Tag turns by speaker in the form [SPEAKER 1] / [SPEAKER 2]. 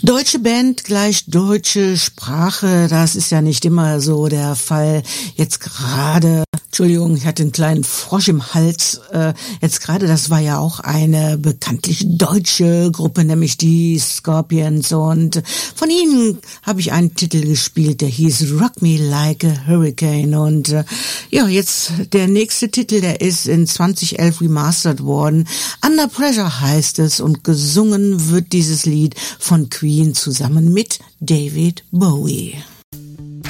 [SPEAKER 1] Deutsche Band gleich deutsche Sprache, das ist ja nicht immer so der Fall. Jetzt gerade, Entschuldigung, ich hatte einen kleinen Frosch im Hals. Jetzt gerade, das war ja auch eine bekanntlich deutsche Gruppe, nämlich die Scorpions. Und von ihnen habe ich einen Titel gespielt, der hieß Rock Me Like a Hurricane. Und ja, jetzt der nächste Titel, der ist in 2011 remastert worden. Under Pressure heißt es und gesungen wird dieses Lied von Queen zusammen mit David Bowie.